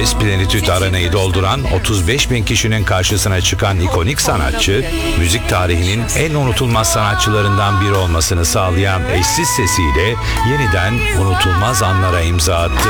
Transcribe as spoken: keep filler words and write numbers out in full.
Paris Plenitude Arena'yı dolduran otuz beş bin kişinin karşısına çıkan ikonik sanatçı, müzik tarihinin en unutulmaz sanatçılarından biri olmasını sağlayan eşsiz sesiyle yeniden unutulmaz anlara imza attı.